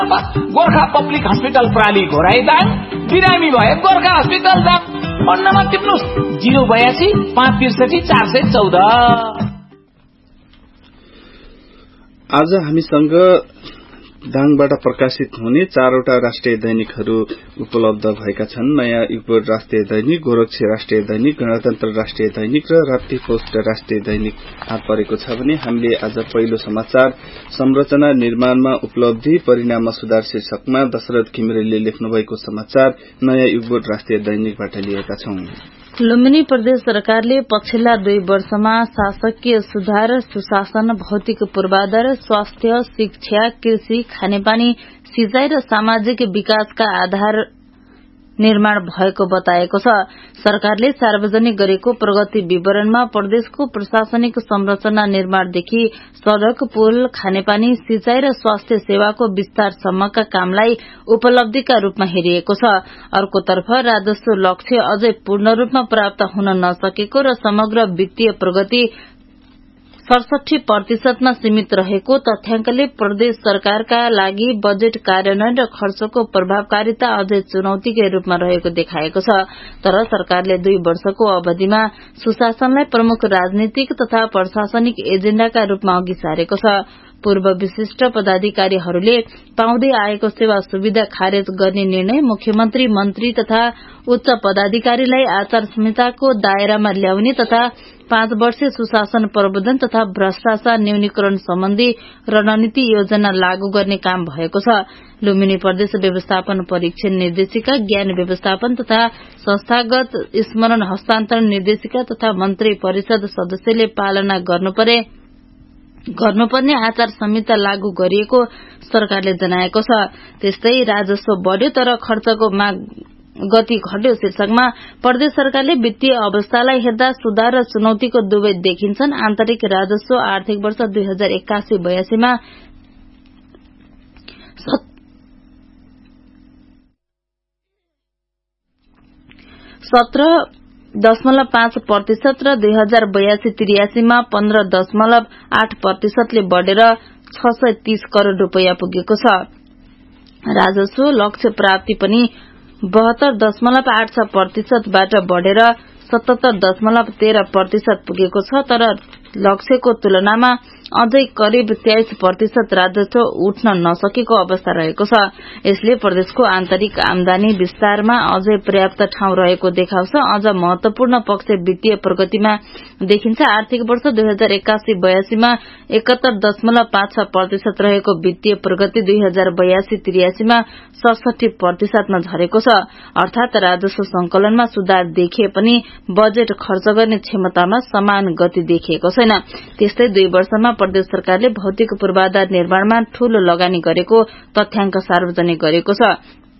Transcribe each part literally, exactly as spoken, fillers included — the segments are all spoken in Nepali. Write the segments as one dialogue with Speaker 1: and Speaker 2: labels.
Speaker 1: गोर्खा पब्लिक हस्पिटल प्राली घोराइदाङ, बिरामी भए गोर्खा हस्पिटल जाऊ। फोन नम्बर टिप्नुहोस् जिरो बयासी पाँच त्रिसठी चार सय चौध।
Speaker 2: आज हामीसँग दाङबाट प्रकाशित हुने चारवटा राष्ट्रिय दैनिकहरू उपलब्ध भएका छन्। नयाँ युगबोध राष्ट्रिय दैनिक, गोरक्षी राष्ट्रिय दैनिक, गणतन्त्र राष्ट्रिय दैनिक र राप्ती पोस्ट राष्ट्रिय दैनिक हात परेको छ भने हामीले आज पहिलो समाचार संरचना निर्माणमा उपलब्धि परिणाममा सुधार शीर्षकमा दशरथ घिमिरेले लेख्नुभएको समाचार नयाँ युगबोध राष्ट्रिय दैनिकबाट लिएका छौं।
Speaker 3: लुम्बिनी प्रदेश सरकारले पछिल्ला दुई वर्षमा शासकीय सुधार, सुशासन, भौतिक पूर्वाधार, स्वास्थ्य, शिक्षा, कृषि, खानेपानी, सिंचाई र सामाजिक विकासका आधार निर्माण भएको बताएको छ। सरकारले सार्वजनिक गरेको प्रगति विवरणमा प्रदेशको प्रशासनिक संरचना निर्माणदेखि सड़क, पुल, खानेपानी, सिंचाई र स्वास्थ्य सेवाको विस्तारसम्मका कामलाई उपलब्धिका रूपमा हेरिएको छ। अर्कोतर्फ राजस्व लक्ष्य अझै पूर्ण रूपमा प्राप्त हुन नसकेको र समग्र वित्तीय प्रगति सडसठी प्रतिशतमा सीमित रहेको तथ्याङ्कले प्रदेश सरकारका लागि बजेट कार्यान्वयन र खर्चको प्रभावकारिता अझै चुनौतीकै रूपमा रहेको देखाएको छ। तर सरकारले दुई वर्षको अवधिमा सुशासनलाई प्रमुख राजनीतिक तथा प्रशासनिक एजेण्डाका रूपमा अघि सारेको छ। पूर्व विशिष्ट पदाधिकारीहरूले पाउँदै आएको सेवा सुविधा खारेज गर्ने निर्णय, मुख्यमन्त्री, मन्त्री तथा उच्च पदाधिकारीलाई आचार संहिताको दायरामा ल्याउने तथा पाँच वर्षे सुशासन प्रबन्धन तथा भ्रष्टाचार न्यूनीकरण सम्बन्धी रणनीति योजना लागू गर्ने काम भएको छ। लुम्बिनी प्रदेश व्यवस्थापन परीक्षण निर्देशिका, ज्ञान व्यवस्थापन तथा संस्थागत स्मरण हस्तान्तरण निर्देशिका तथा मन्त्री परिषद सदस्यले पालना गर्नुपर्ने गर्नुपर्ने आचार संहिता लागू गरिएको सरकारले जनाएको छ। त्यस्तै राजस्व बढ़्यो तर खर्चको माग गति घट्यो शीर्षकमा प्रदेश सरकारले वित्तीय अवस्थालाई हेर्दा सुधार र चुनौतीको दुवै देखिन्छन्। आन्तरिक राजस्व आर्थिक वर्ष दुई हजार एक्कासी बयासीमा सत्र दशमलव पाँच प्रतिशत र दुई हजार बयासी त्रियासीमा पन्ध्र दशमलव आठ प्रतिशतले बढ़ेर छ सय तीस करोड़ रूपियाँ पुगेको छ। राजस्व लक्ष्य प्राप्ति पनि बहत्तर दशमलव आठ छ प्रतिशतबाट बढ़ेर सतहत्तर दशमलव तेह्र प्रतिशत पुगेको छ। तर लक्ष्यको तुलनामा अझै करिब तेइस प्रतिशत राजस्व उठ्न नसकेको अवस्था रहेको छ। यसले प्रदेशको आन्तरिक आमदानी विस्तारमा अझै पर्याप्त ठाउँ रहेको देखाउँछ। अझ महत्वपूर्ण पक्ष वित्तीय प्रगतिमा देखिन्छ। आर्थिक वर्ष दुई हजार एक्कासी बयासीमा एकात्तर दशमलव पाँच छ प्रतिशत रहेको वित्तीय प्रगति दुई हजार बयासी त्रियासीमा सडसठी प्रतिशतमा झरेको छ। अर्थात राजस्व संकलनमा सुधार देखिए पनि बजेट खर्च गर्ने क्षमतामा समान गति देखिएको छैन। त्यस्तै दुई वर्षमा प्रदेश सरकारले भौतिक पूर्वाधार निर्माणमा ठूलो लगानी गरेको तथ्याङ्क सार्वजनिक गरेको छ।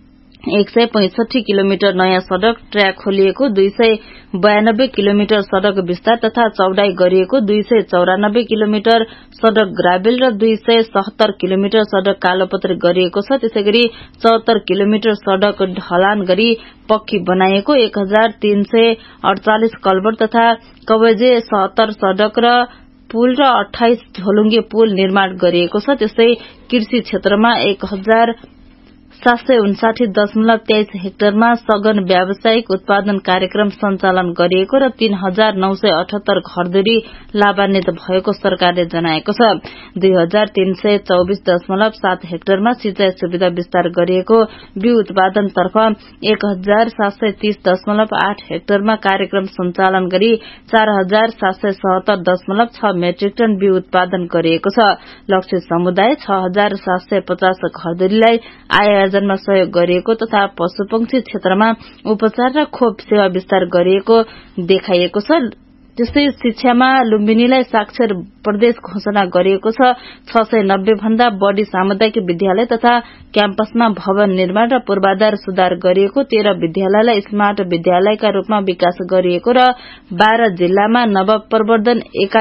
Speaker 3: एक सय पैंसठी किलोमिटर नयाँ सड़क ट्र्याक खोलिएको, दुई सय बयानब्बे किलोमिटर सड़क विस्तार तथा चौडाई गरिएको, दुई सय चौरानब्बे किलोमिटर सड़क ग्राभेल र दुई सय सत्तर किलोमिटर सड़क कालोपत्र गरिएको छ। त्यसै गरी चौहत्तर किलोमिटर सड़क ढलान गरी पक्की बनाइएको, एक हजार तीन सय अडचालिस कल्भर तथा कवजे सत्तर सड़क र पुल र अठाइस झोलुङ्गे पुल निर्माण गरिएको छ। त्यस्तै कृषि क्षेत्रमा एक हजार सात सय उन्साठी दशमलव तेइस हेक्टरमा सघन व्यावसायिक उत्पादन कार्यक्रम सञ्चालन गरिएको र तीन हजार नौ सय अठहत्तर घरधुरी लाभान्वित भएको सरकारले जनाएको छ। दुई हजार तीन सय चौबिस दशमलव सात हेक्टरमा सिंचाई सुविधा विस्तार गरिएको, बिउ उत्पादनतर्फ एक हजार सात सय तीस दशमलव आठ हेक्टरमा कार्यक्रम सञ्चालन गरी चार हजार सात सय सतहत्तर दशमलव छ मेट्रिक टन बिउ उत्पादन गरिएको छ। लक्ष्य समुदाय छ हजार सात सय पचास घरधुरीलाई आय मा सहयोग गरिएको तथा पशुपक्षी क्षेत्रमा उपचार र खोप सेवा विस्तार गरिएको देखाइएको छ। त्यस्तै शिक्षामा लुम्बिनीलाई साक्षर प्रदेश घोषणा गरिएको छ। छ सय नब्बे भन्दा बढ़ी सामुदायिक विद्यालय तथा क्याम्पसमा भवन निर्माण र पूर्वाधार सुधार गरिएको, तेह्र विद्यालयलाई स्मार्ट विद्यालयका रूपमा विकास गरिएको र बाह्र जिल्लामा नव प्रवर्धन एकाइ